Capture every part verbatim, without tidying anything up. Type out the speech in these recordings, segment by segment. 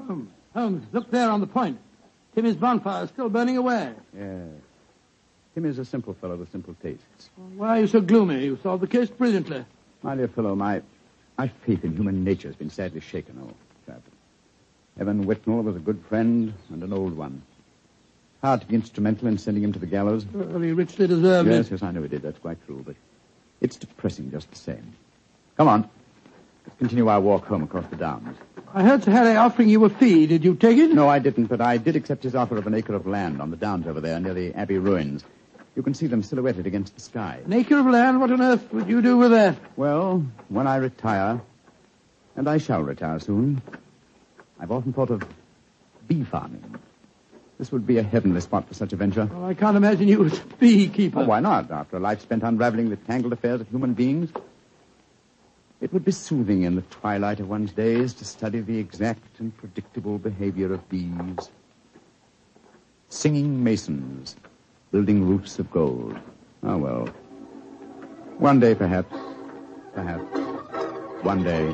Holmes, Holmes, look there on the point. Timmy's bonfire is still burning away. Yes. Timmy's a simple fellow with simple tastes. Why are you so gloomy? You solved the case brilliantly. My dear fellow, my, my faith in human nature has been sadly shaken, old chap. Evan Whitnell was a good friend and an old one. Hard to be instrumental in sending him to the gallows. Well, he richly deserved yes, it. Yes, I know he did. That's quite true, but it's depressing just the same. Come on. Let's continue our walk home across the downs. I heard Sir Harry offering you a fee. Did you take it? No, I didn't, but I did accept his offer of an acre of land on the downs over there near the Abbey ruins. You can see them silhouetted against the sky. An acre of land? What on earth would you do with that? Well, when I retire, and I shall retire soon, I've often thought of bee farming. This would be a heavenly spot for such a venture. Oh, I can't imagine you as a beekeeper. Oh, why not? After a life spent unraveling the tangled affairs of human beings, it would be soothing in the twilight of one's days to study the exact and predictable behavior of bees. Singing masons, building roofs of gold. Oh, well. One day, perhaps. Perhaps. One day.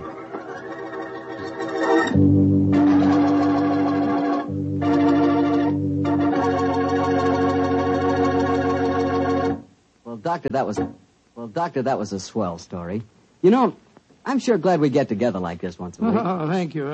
Well, Doctor, that was... Well, Doctor, that was a swell story. You know, I'm sure glad we get together like this once a week. Oh, thank you.